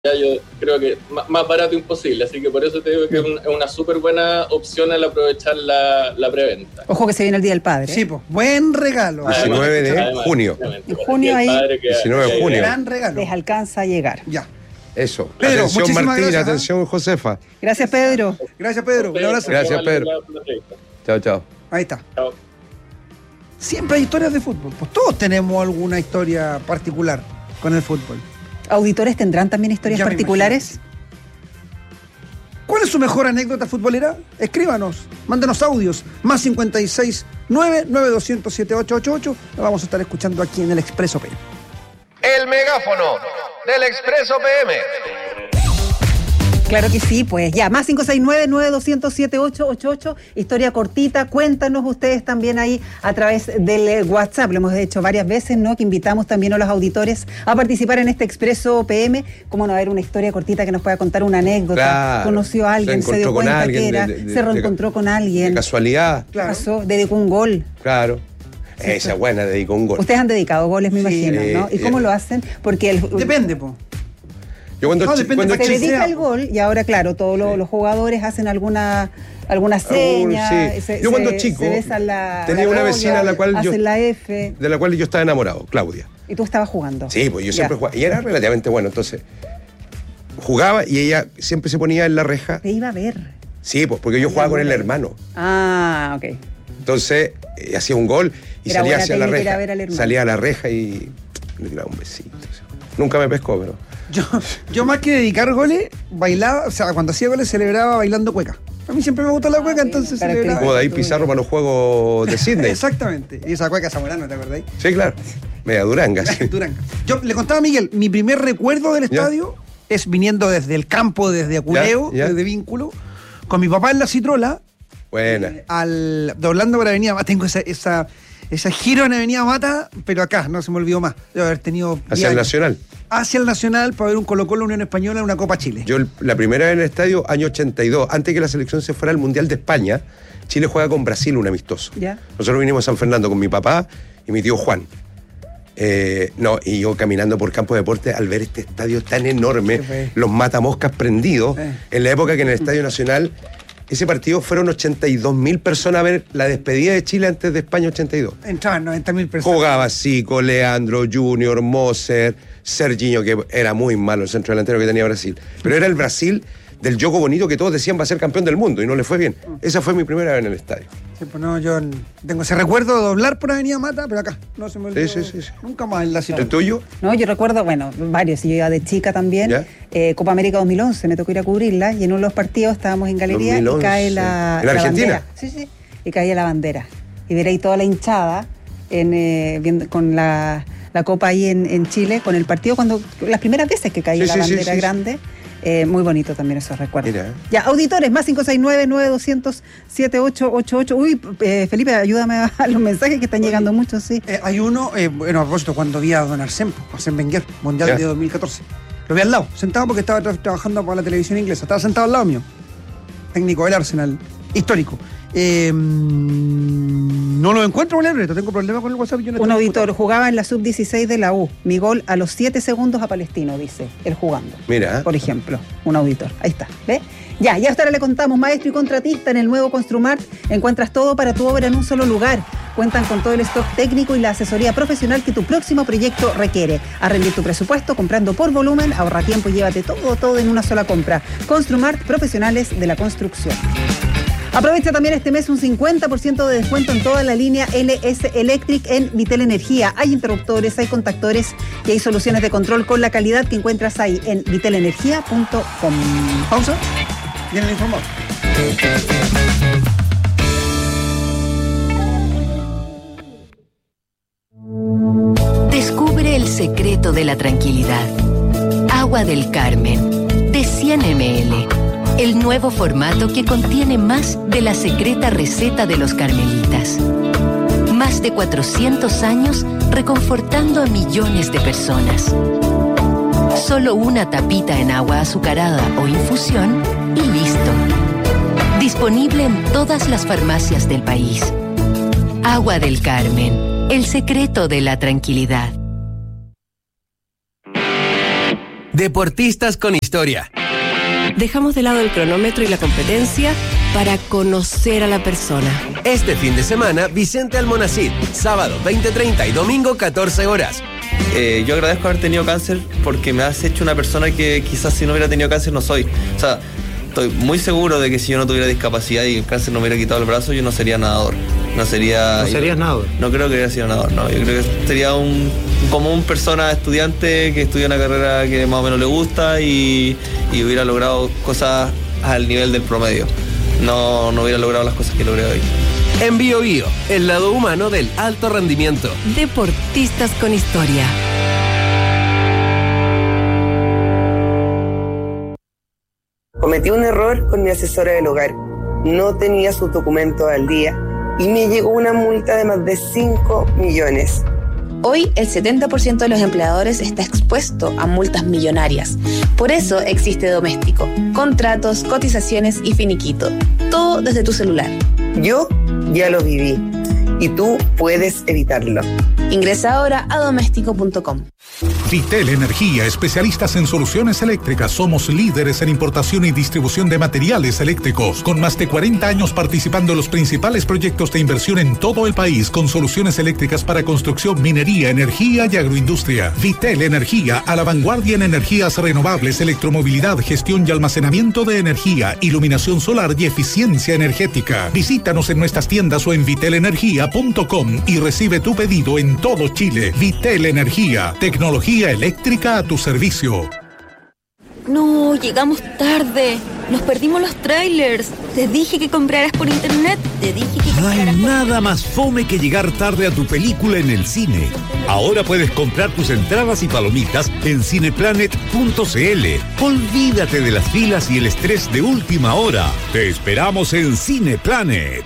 ya yo creo que más barato imposible, así que por eso te digo que es una súper buena opción al aprovechar la preventa. Ojo que se viene el Día del Padre. Sí, pues, buen regalo. 19 de junio. En junio ahí, 19 de junio. Gran regalo. les alcanza a llegar. Ya. Eso. Pedro, Atención muchísimas Martín, gracias, atención Josefa. Gracias, Pedro. Gracias, Pedro. Un abrazo. Gracias, Pedro. Chao, chao. Ahí está. Chao. Siempre hay historias de fútbol. Pues todos tenemos alguna historia particular con el fútbol. ¿Auditores tendrán también historias Ya me particulares? ¿Cuál es su mejor anécdota futbolera? Escríbanos, mándenos audios. Más 569-9200-7888. Lo vamos a estar escuchando aquí en el Expreso PM. El megáfono del Expreso PM. Claro que sí, pues ya, más 569-9200-7888, historia cortita, cuéntanos ustedes también ahí a través del WhatsApp, lo hemos hecho varias veces, ¿no? Que invitamos también a los auditores a participar en este Expreso PM, cómo no, a ver una historia cortita que nos pueda contar una anécdota, Claro, conoció a alguien, se dio cuenta que era, se reencontró con alguien, de casualidad. Claro. pasó, dedicó un gol. Claro. Esa buena dedicó un gol. Ustedes han dedicado goles, me Sí, imagino, ¿no? ¿Y cómo lo hacen? Porque Depende, po. Yo cuando depende se de quién dedica sea. el gol y ahora, claro, todos los jugadores hacen alguna seña, sí. Yo cuando chico se besan tenía una vecina a la cual hacen la F. de la cual yo estaba enamorado, Claudia. Y tú estabas jugando. Sí, pues yo Ya. siempre jugaba. Y era relativamente bueno, entonces jugaba y ella siempre se ponía en la reja. Te iba a ver. Sí, pues porque yo jugaba con el hermano. Ah, ok. Entonces hacía un gol y Era salía buena hacia la técnica ir a reja. ver al hermano. Salía a la reja y le tiraba un besito. Nunca me pescó, pero. Yo más que dedicar goles, bailaba, o sea, cuando hacía goles celebraba bailando cueca. A mí siempre me gustó la cueca, entonces celebraba. Como David Pizarro para los Juegos de Sydney. Exactamente. Y esa cueca zamorana, ¿te acordáis? Sí, claro. Media duranga, sí. Duranga. Yo le contaba a Miguel, mi primer recuerdo del estadio es viniendo desde el campo, desde Aculeo, Ya. desde Vínculo, con mi papá en la Citrola, Buena. doblando por Avenida Mata. Tengo esa giro en Avenida Mata, pero acá, no se me olvidó más. Debo haber tenido 10 Hacia el años. Nacional. Hacia el Nacional para ver un Colo-Colo Unión Española en una Copa Chile. Yo la primera vez en el estadio, año 82, antes que la selección se fuera al Mundial de España, Chile juega con Brasil un amistoso. Ya. Nosotros vinimos a San Fernando con mi papá y mi tío Juan. Y yo caminando por Campo de Deportes al ver este estadio tan enorme, Qué fe. los matamoscas prendidos, en la época que en el Estadio Nacional, ese partido fueron 82.000 personas a ver la despedida de Chile antes de España 82. Entraban 90.000 personas. Jugaba Zico, Leandro, Junior, Moser, Serginho, que era muy malo el centro delantero que tenía Brasil. Pero era el Brasil del Jogo Bonito que todos decían va a ser campeón del mundo y no le fue bien. Esa fue mi primera vez en el estadio. Sí, pues no, yo tengo ese recuerdo de doblar por Avenida Mata, pero acá no se me olvidó. Sí. Nunca más en la ¿El Citrola. tuyo? No, yo recuerdo, bueno, varios, yo iba de chica también, ¿Ya? Copa América 2011, me tocó ir a cubrirla y en uno de los partidos estábamos en galería 2011. y cae la ¿En Argentina? bandera. Sí, y caía la bandera. Y ver ahí toda la hinchada con la Copa ahí en Chile, con el partido, las primeras veces que caía la bandera grande. Muy bonito también esos recuerdos. Mira. Ya, auditores, más 569-9200-7888. Uy, Felipe, ayúdame a los mensajes que están llegando muchos, sí. Hay uno, bueno, a propósito, cuando vi a Don Arsène Wenger, Mundial Ya. de 2014. Lo vi al lado, sentado porque estaba trabajando para la televisión inglesa. Estaba sentado al lado mío. Técnico del Arsenal, histórico. No lo encuentro en el libreto, tengo problemas con el WhatsApp. Yo no Un estoy auditor computando. jugaba en la sub-16 de la U. Mi gol a los 7 segundos a Palestino, dice, él jugando. Mira. Por ejemplo, un auditor. Ahí está, ¿ve? Ya hasta ahora le contamos, maestro y contratista en el nuevo Construmart. Encuentras todo para tu obra en un solo lugar. Cuentan con todo el stock técnico y la asesoría profesional que tu próximo proyecto requiere. A rendir tu presupuesto comprando por volumen, ahorra tiempo y llévate todo en una sola compra. Construmart, profesionales de la construcción. Aprovecha también este mes un 50% de descuento en toda la línea LS Electric en Vitel Energía. Hay interruptores, hay contactores y hay soluciones de control con la calidad que encuentras ahí en vitelenergia.com. Pausa. Viene el informado. Descubre el secreto de la tranquilidad. Agua del Carmen, de 100 ml. El nuevo formato que contiene más de la secreta receta de los carmelitas. Más de 400 años reconfortando a millones de personas. Solo una tapita en agua azucarada o infusión y listo. Disponible en todas las farmacias del país. Agua del Carmen, el secreto de la tranquilidad. Deportistas con historia. Dejamos de lado el cronómetro y la competencia para conocer a la persona. Este fin de semana, Vicente Almonacid, sábado 20:30 y domingo 14 horas. Yo agradezco haber tenido cáncer porque me has hecho una persona que quizás si no hubiera tenido cáncer no soy. O sea, estoy muy seguro de que si yo no tuviera discapacidad y el cáncer no me hubiera quitado el brazo, yo no sería nadador. ¿No serías nadador? No creo que hubiera sido nadador, no. Yo creo que sería un persona estudiante que estudia una carrera que más o menos le gusta y hubiera logrado cosas al nivel del promedio. No hubiera logrado las cosas que logré hoy. En Bio Bio, el lado humano del alto rendimiento. Deportistas con historia. Cometí un error con mi asesora del hogar. No tenía sus documentos al día y me llegó una multa de más de 5 millones. Hoy el 70% de los empleadores está expuesto a multas millonarias. Por eso existe Doméstico. Contratos, cotizaciones y finiquito. Todo desde tu celular. Yo ya lo viví y tú puedes evitarlo. Ingresa ahora a doméstico.com. Vitel Energía, especialistas en soluciones eléctricas. Somos líderes en importación y distribución de materiales eléctricos, con más de 40 años participando en los principales proyectos de inversión en todo el país, con soluciones eléctricas para construcción, minería, energía y agroindustria. Vitel Energía, a la vanguardia en energías renovables, electromovilidad, gestión y almacenamiento de energía, iluminación solar y eficiencia energética. Visítanos en nuestras tiendas o en vitelenergia.com y recibe tu pedido en todo Chile. Vitel Energía, tecnología eléctrica a tu servicio. No, llegamos tarde. Nos perdimos los trailers. Te dije que compraras por internet. No hay nada más fome que llegar tarde a tu película en el cine. Ahora puedes comprar tus entradas y palomitas en cineplanet.cl. Olvídate de las filas y el estrés de última hora. Te esperamos en Cineplanet.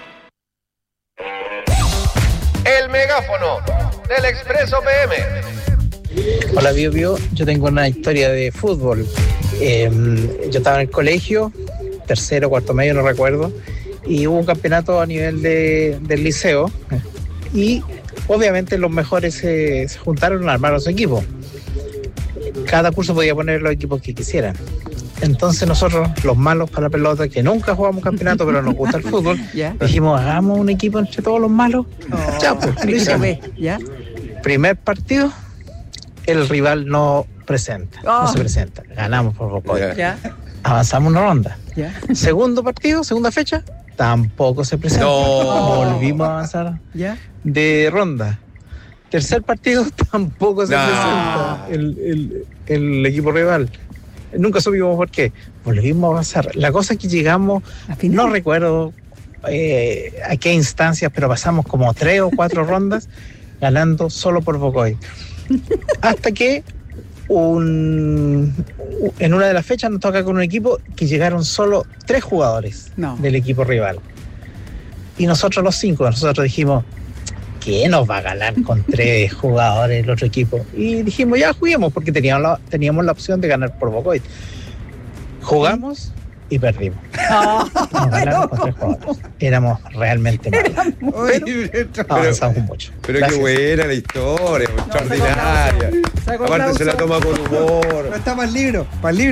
El megáfono del Expreso PM. Hola Bio Bio, yo tengo una historia de fútbol. Yo estaba en el colegio, tercero, cuarto medio, no recuerdo, y hubo un campeonato a nivel del liceo y obviamente los mejores se juntaron a armar su equipo. Cada curso podía poner los equipos que quisieran. Entonces nosotros, los malos para la pelota, que nunca jugamos campeonato, pero nos gusta el fútbol, dijimos, hagamos un equipo entre todos los malos. Ya, pues, lo hicimos. Primer partido, el rival no se presenta. Ganamos por poco. Avanzamos una ronda. Segundo partido, segunda fecha, tampoco se presenta. Volvimos a avanzar de ronda. Tercer partido, tampoco se presenta el equipo rival. Nunca supimos por qué. Volvimos a avanzar. La cosa es que llegamos, no recuerdo a qué instancias, pero pasamos como 3 o 4 rondas ganando solo por Bocoy. Hasta que en una de las fechas nos toca con un equipo que llegaron solo 3 jugadores del equipo rival. Y nosotros los 5, nosotros dijimos, ¿qué nos va a ganar con 3 jugadores el otro equipo? Y dijimos, ya juguemos, porque teníamos la opción de ganar por Bocoy. Jugamos y perdimos. Nos ganaron con 3 jugadores. Éramos realmente malos. Pero avanzamos mucho. Pero gracias. qué buena la historia, extraordinaria. Aparte se la toma con humor. No está para el libro.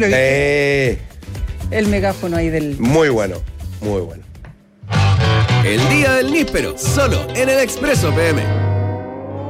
El megáfono ahí del... Muy bueno, muy bueno. El día del níspero, solo en el Expreso PM.